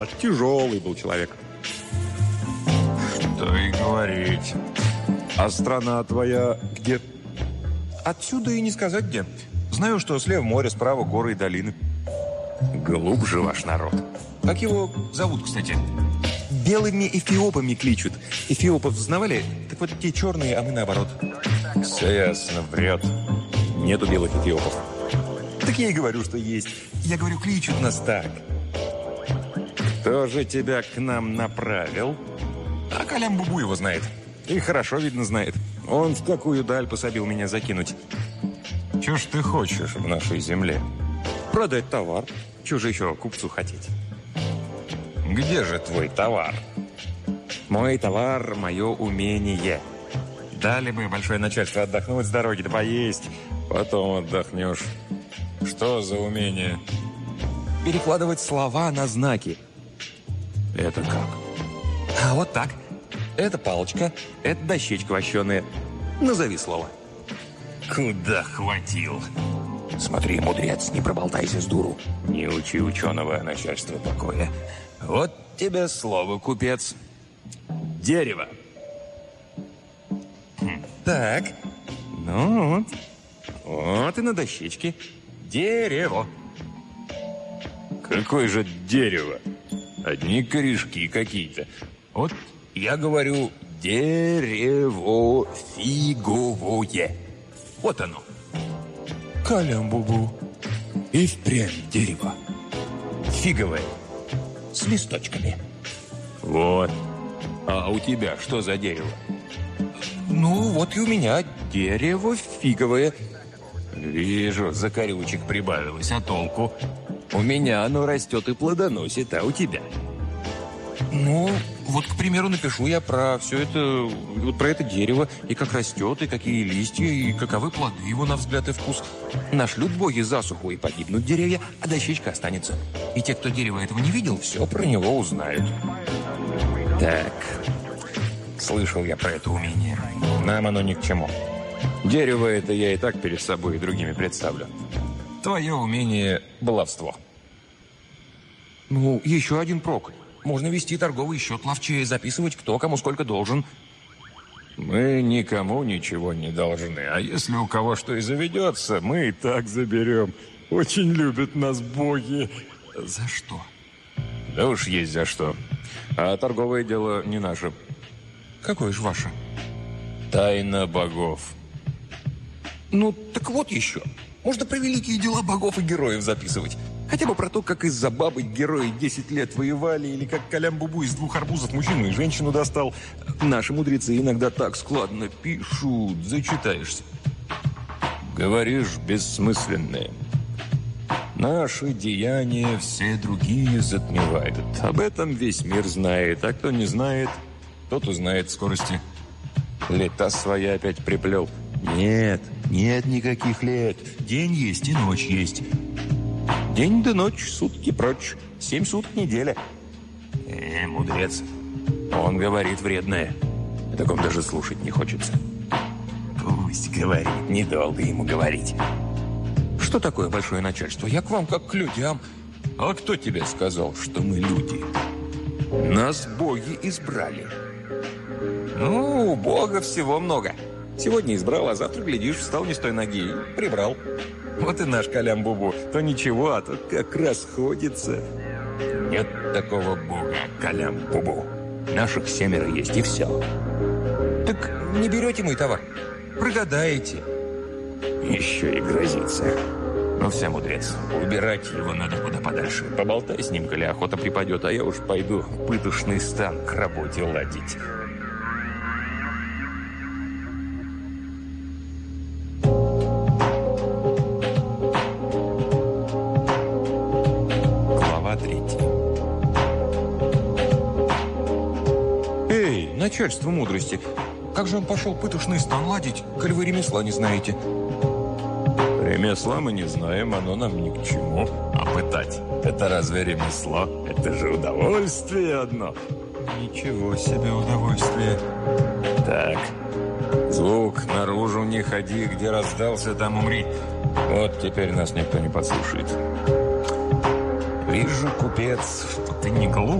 Тяжелый был человек. Что и говорить. А страна твоя где? Отсюда и не сказать где. Знаю, что слева море, справа горы и долины. Глубже ваш народ. Как его зовут, кстати? Белыми эфиопами кличут. Эфиопов знавали? Так вот те черные, а мы наоборот. Все ясно, врет. Нету белых эфиопов. Так я и говорю, что есть. Я говорю, кличут нас так. Кто же тебя к нам направил? А Калям-Бубу его знает. И хорошо, видно, знает. Он в какую даль пособил меня закинуть. Чего ж ты хочешь в нашей земле? Продать товар. Чего же еще купцу хотеть? Где же твой товар? Мой товар – мое умение. Дали бы большое начальство отдохнуть с дороги, да поесть. Потом отдохнешь. Что за умение? Перекладывать слова на знаки. Это как? А вот так. Это палочка, это дощечка вощеная. Назови слово. Куда хватил? Смотри, мудрец, не проболтайся с дуру. Не учи ученого, начальство покоя. Вот тебе слово, купец. Дерево. Так. Ну вот. Вот и на дощечке. Дерево. Какое же дерево? Одни корешки какие-то. Вот я говорю дерево фиговое. Вот оно. Калям-Бубу. И впрямь дерево. Фиговое. С листочками. Вот. А у тебя что за дерево? Ну, вот и у меня дерево фиговое. Вижу, закорючек прибавилось, а толку? У меня оно растет и плодоносит, а у тебя? Ну, вот, к примеру, напишу я про все это, вот про это дерево, и как растет, и какие листья, и каковы плоды его на взгляд и вкус. Нашлют боги засуху, и погибнут деревья, а дощечка останется. И те, кто дерево этого не видел, все про него узнают. Так, слышал я про это умение. Нам оно ни к чему. Дерево это я и так перед собой и другими представлю. Твое умение – баловство. Ну, еще один прок. Можно вести торговый счет ловчее, записывать, кто кому сколько должен. Мы никому ничего не должны. А если у кого что и заведется, мы и так заберем. Очень любят нас боги. За что? Да уж есть за что. А торговое дело не наше. Какое же ваше? Тайна богов. Ну, так вот еще. Можно про великие дела богов и героев записывать. Хотя бы про то, как из-за бабы герои 10 лет воевали, или как Калям-Бубу из 2 арбузов мужчину и женщину достал. Наши мудрецы иногда так складно пишут, зачитаешься. Говоришь бессмысленное. Наши деяния все другие затмевают. Об этом весь мир знает, а кто не знает, тот узнает в скорости. Лета свои опять приплел. Нет, нет никаких лет. День есть и ночь есть. День да ночь, сутки прочь. 7 суток неделя. Мудрец. Он говорит вредное. О таком даже слушать не хочется. Пусть говорит, недолго ему говорить. Что такое большое начальство? Я к вам как к людям. А кто тебе сказал, что мы люди? Нас боги избрали. Ну, у Бога всего много. Сегодня избрал, а завтра, глядишь, встал не с той ноги и прибрал. Вот и наш Калям-Бубу. То ничего, а то как расходится. Нет такого бога, Калям-Бубу. Наших 7 есть, и все. Так не берете мой товар? Прогадаете. Еще и грозится. Ну все, мудрец, убирать его надо куда подальше. Поболтай с ним, коли охота припадет, а я уж пойду пытошный стан к работе ладить. Начальство мудрости. Как же он пошел пытошный стан ладить, коль вы ремесла не знаете? Ремесла мы не знаем, оно нам ни к чему. А пытать – это разве ремесло? Это же удовольствие одно. Ничего себе удовольствие. Так, звук наружу не ходи, где раздался, там умри. Вот теперь нас никто не подслушает. Вижу, купец, что ты не глуп.